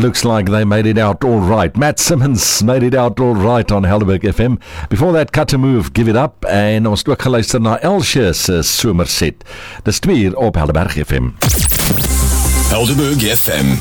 Looks like they made it out all right. Matt Simmons made it out all right on Helderberg FM. Before that, Cut to Move, Give It Up. En ons het ook geluister na Elsje se somerset. Dis 2 uur op Helderberg FM. Helderberg FM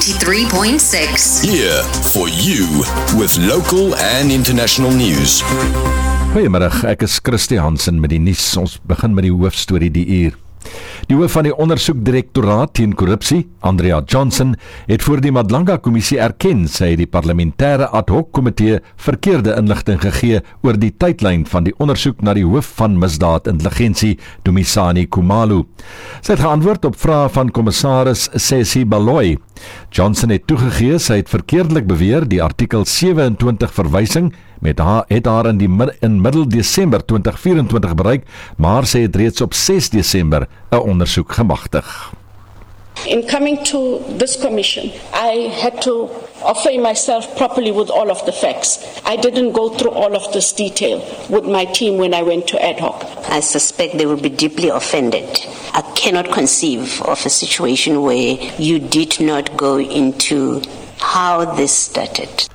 93.6. Here for you with local and international news. Goeiemiddag, ek is Christie Hansen met die nuus. Ons begin met die hoofstorie die uur. Die hoof van die ondersoekdirektoraat teen korrupsie, Andrea Johnson, het voor die Madlanga-kommissie erken sy het die parlementêre ad hoc komitee verkeerde inligting gegee oor die tydlyn van die ondersoek na die hoof van misdaadintelligensie, Dumisani Khumalo. Sy het geantwoord op vrae van kommissaris Sesi Baloyi. Johnson het toegegee sy het verkeerdelik beweer die artikel 27 verwysing het haar in middel Desember 2024 bereik, maar sy het reeds op 6 Desember 'n ondersoek gemagtig. In coming to this commission, I had to offer myself properly with all of the facts. I didn't go through all of this detail with my team when I went to ad hoc. I suspect they will be deeply offended. I cannot conceive of a situation where you did not go into how this started.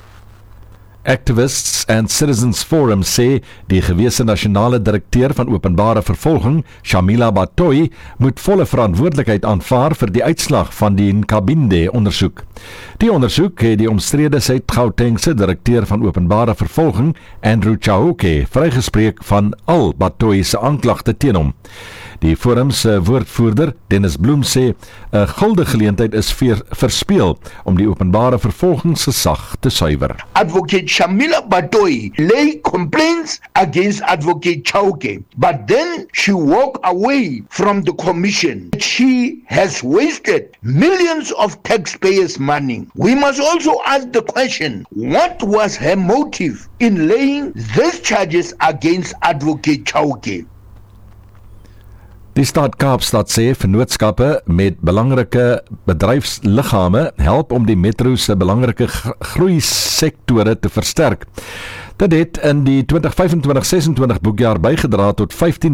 Activists and Citizens Forum sê die gewese nasionale direkteur van openbare vervolging, Shamila Batoyi, moet volle verantwoordelikheid aanvaar vir die uitslag van die Nkabinde ondersoek. Die ondersoek het die omstrede Suid-Gautengse direkteur van openbare vervolging, Andrew Chauke, vrygespreek van al Batoyi se aanklagte teen hom. Die forum se woordvoerder, Dennis Bloem, sê 'n gulde geleentheid is verspeel om die openbare vervolgingsgesag te suiwer. Advocate Shamila Batoyi lay complaints against Advocate Chauke, but then she walked away from the commission. She has wasted millions of taxpayers' money. We must also ask the question, what was her motive in laying these charges against Advocate Chauke? Die stad Kaapstad sê vennootskappe met belangrike bedryfsliggame help om die metro se belangrike groeisektore te versterk. Dit het in die 2025-26 boekjaar bygedra tot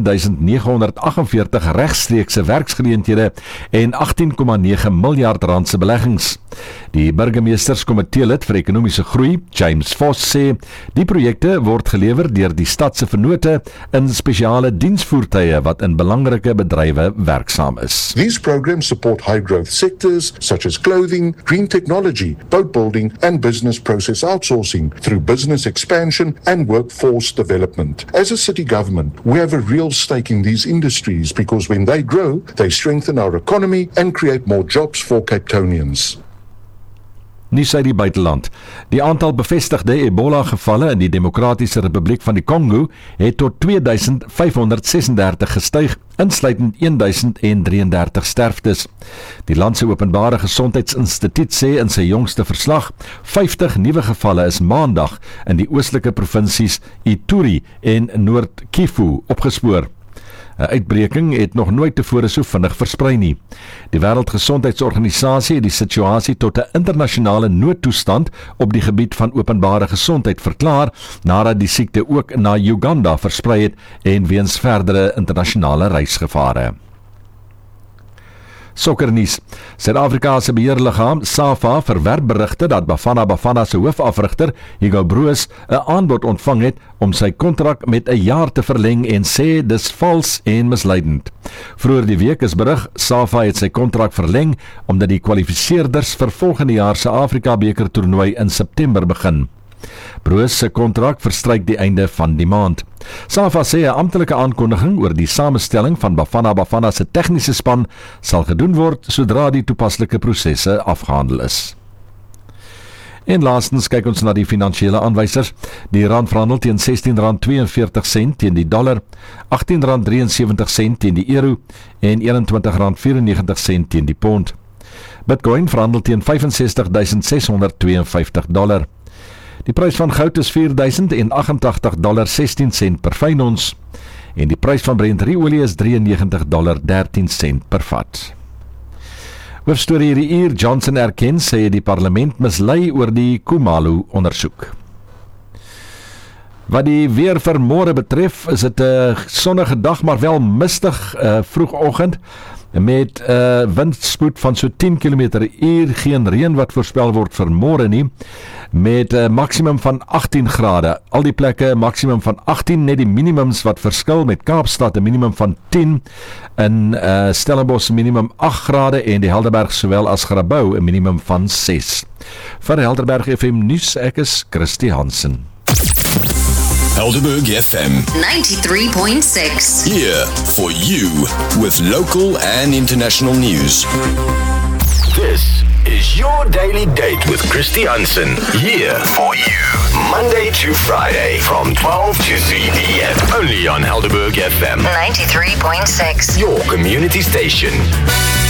15.948 regstreekse werksgeleenthede en 18,9 miljard rand se beleggings. Die burgemeesterskomitee lid vir ekonomiese groei, James Voss, sê die projekte word gelewer deur die stad se vennote in spesiale diensvoertuie wat in belangrike bedrywe werksaam is. These programs support high-growth sectors such as clothing, green technology, boat building and business process outsourcing through business expansion and workforce development. As a city government, we have a real stake in these industries because when they grow, they strengthen our economy and create more jobs for Capetonians. Nuus uit die buiteland. Die aantal bevestigde Ebola-gevalle in die Demokratiese Republiek van die Kongo het tot 2536 gestyg, insluitend 1033 sterftes. Die land se openbare gesondheidsinstituut sê in sy jongste verslag, 50 nuwe gevalle is maandag in die oostelike provinsies Ituri en Noord-Kivu opgespoor. 'n Uitbreking het nog nooit tevore so vinnig versprei nie. Die Wêreldgesondheidsorganisasie het die situasie tot 'n internasionale noodtoestand op die gebied van openbare gesondheid verklaar, nadat die siekte ook na Uganda versprei het en weens verdere internasionale reisgevare. Sokkernuus. Suid-Afrika se beheerliggaam SAFA verwerp berigte dat Bafana se hoofafrigter, Hugo Broos, 'n aanbod ontvang het om sy kontrak met 'n jaar te verleng en sê dis vals en misleidend. Vroeër die week is berig SAFA het sy kontrak verleng omdat die kwalifiseerders vir volgende jaar se Afrika beker toernooi in September begin. Broos se kontrak verstryk die einde van die maand. SAFA sê 'n amptelike aankondiging oor die samestelling van Bafana se tegniese span sal gedoen word sodra die toepaslike prosesse afgehandel is. En laastens kyk ons na die finansiële aanwysers. Die rand verhandel teen R16.42 teen die dollar, R18.73 teen die euro en R21.94 teen die pond. Bitcoin verhandel teen $65,652. Die prys van goud is $4.088.16 per fyn ons en die prys van Brent olie is $93.13 per vat. Hoofstorie hierdie uur, Johnson erken sy die parlement mislei oor die Khumalo ondersoek. Wat die weer vir môre betref, is dit 'n sonnige dag, maar wel mistig vroegoggend. met windspoed van so 10 km/h, geen reën wat voorspel word vir môre nie, met 'n maksimum van 18 grade. Al die plekke maksimum van 18, net die minimums wat verskil, met Kaapstad 'n minimum van 10, in Stellenbosch minimum 8 grade en die Helderberg sowel as Grabouw 'n minimum van 6. Vir Helderberg FM nuus, ek is Christy Hansen. Helderberg FM 93.6. here for you with local and international news. This is your daily date with Christy Hansen. Here for you. Monday to Friday from 12 to 3 p.m. Only on Helderberg FM. 93.6. Your community station.